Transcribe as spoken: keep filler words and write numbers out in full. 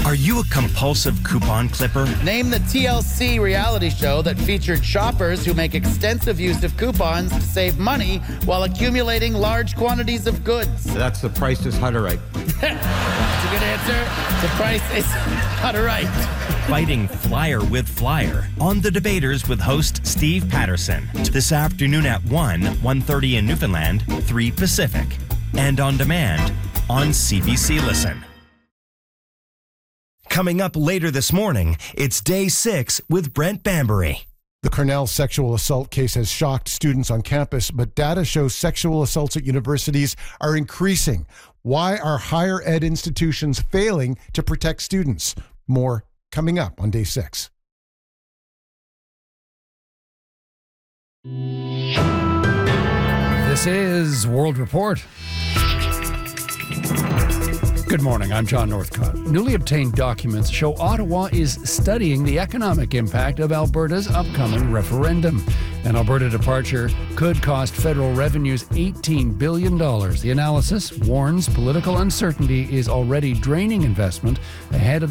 Are you a compulsive coupon clipper? Name the T L C reality show that featured shoppers who make extensive use of coupons to save money while accumulating large quantities of goods. That's The Price is Hutterite. That's a good answer. The price is not right. Fighting Flyer with Flyer on The Debaters with host Steve Patterson. This afternoon at one, one thirty in Newfoundland, three Pacific. And on demand on C B C Listen. Coming up later this morning, it's Day six with Brent Bambury. The Cornell sexual assault case has shocked students on campus, but data shows sexual assaults at universities are increasing. Why are higher ed institutions failing to protect students? More coming up on Day six. This is World Report. Good morning, I'm John Northcott. Newly obtained documents show Ottawa is studying the economic impact of Alberta's upcoming referendum. An Alberta departure could cost federal revenues eighteen billion dollars. The analysis warns political uncertainty is already draining investment ahead of